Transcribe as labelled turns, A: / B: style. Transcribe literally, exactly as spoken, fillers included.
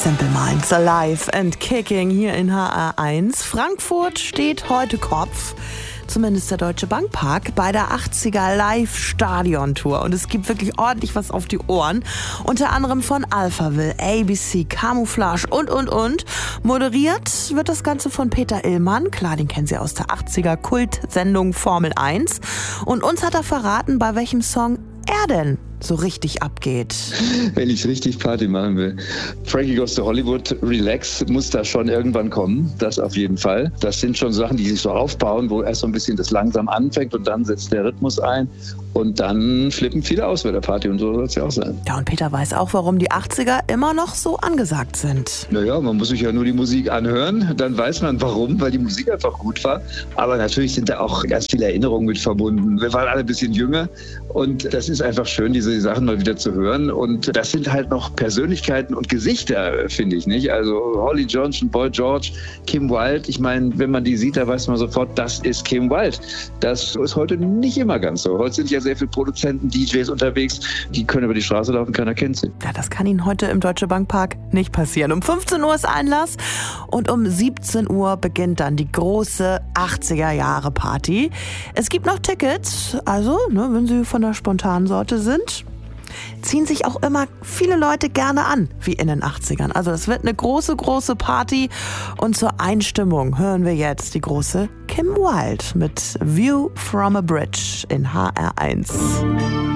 A: Simple Minds Alive and Kicking hier in H R eins. Frankfurt steht heute Kopf, zumindest der Deutsche Bankpark, bei der achtziger Live-Stadion-Tour. Und es gibt wirklich ordentlich was auf die Ohren. Unter anderem von Alphaville, A B C, Camouflage und, und, und. Moderiert wird das Ganze von Peter Illmann. Klar, den kennen Sie aus der achtziger-Kult-Sendung Formel eins. Und uns hat er verraten, bei welchem Song er denn so richtig abgeht.
B: Wenn ich richtig Party machen will. Frankie Goes to Hollywood, Relax, muss da schon irgendwann kommen. Das auf jeden Fall. Das sind schon Sachen, die sich so aufbauen, wo erst so ein bisschen das langsam anfängt und dann setzt der Rhythmus ein. Und dann flippen viele aus bei der Party und so soll es ja auch sein.
A: Ja, und Peter weiß auch, warum die achtziger immer noch so angesagt sind.
B: Naja, man muss sich ja nur die Musik anhören, dann weiß man warum, weil die Musik einfach gut war. Aber natürlich sind da auch ganz viele Erinnerungen mit verbunden. Wir waren alle ein bisschen jünger und das ist einfach schön, diese Sachen mal wieder zu hören. Und das sind halt noch Persönlichkeiten und Gesichter, finde ich, nicht? Also Holly Johnson, Boy George, Kim Wilde. Ich meine, wenn man die sieht, da weiß man sofort, das ist Kim Wilde. Das ist heute nicht immer ganz so. Heute sind ja sehr viele Produzenten, D Js unterwegs, die können über die Straße laufen, keiner kennt sie.
A: Ja, das kann Ihnen heute im Deutsche Bankpark nicht passieren. Um fünfzehn Uhr ist Einlass und um siebzehn Uhr beginnt dann die große achtziger-Jahre-Party. Es gibt noch Tickets, also ne, wenn Sie von der spontanen Sorte sind, ziehen sich auch immer viele Leute gerne an, wie in den achtzigern. Also es wird eine große, große Party und zur Einstimmung hören wir jetzt die große Kim Wilde mit View from a Bridge in H R eins.